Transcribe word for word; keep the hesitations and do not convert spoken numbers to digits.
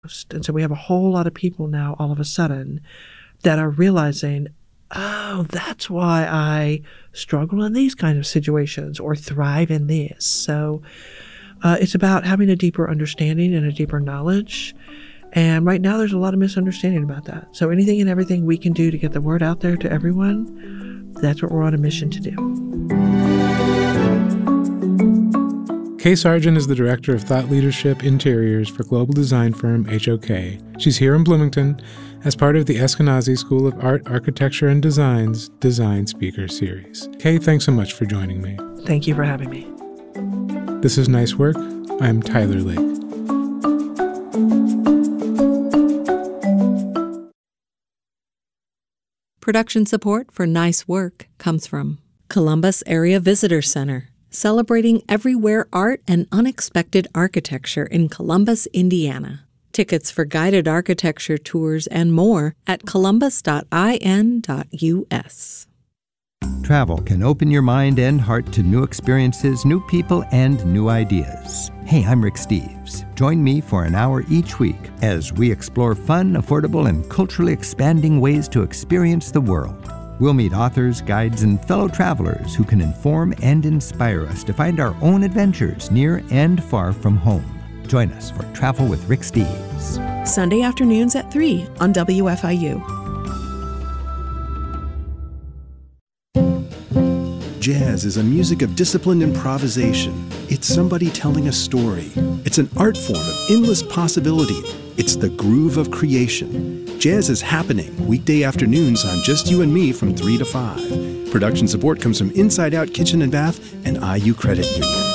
And so we have a whole lot of people now all of a sudden that are realizing, oh, that's why I struggle in these kinds of situations or thrive in this. So uh, it's about having a deeper understanding and a deeper knowledge. And right now there's a lot of misunderstanding about that. So anything and everything we can do to get the word out there to everyone, that's what we're on a mission to do. Kay Sargent is the Director of Thought Leadership Interiors for global design firm H O K. She's here in Bloomington as part of the Eskenazi School of Art, Architecture, and Design's Design Speaker Series. Kay, thanks so much for joining me. Thank you for having me. This is Nice Work. I'm Tyler Lake. Production support for Nice Work comes from Columbus Area Visitor Center, celebrating everywhere art and unexpected architecture in Columbus, Indiana. Tickets for guided architecture tours and more at columbus dot I N dot U S. Travel can open your mind and heart to new experiences, new people, and new ideas. Hey, I'm Rick Steves. Join me for an hour each week as we explore fun, affordable, and culturally expanding ways to experience the world. We'll meet authors, guides, and fellow travelers who can inform and inspire us to find our own adventures near and far from home. Join us for Travel with Rick Steves. Sunday afternoons at three on W F I U. Jazz is a music of disciplined improvisation. It's somebody telling a story. It's an art form of endless possibility. It's the groove of creation. Jazz is happening weekday afternoons on Just You and Me from three to five. Production support comes from Inside Out Kitchen and Bath and I U Credit Union.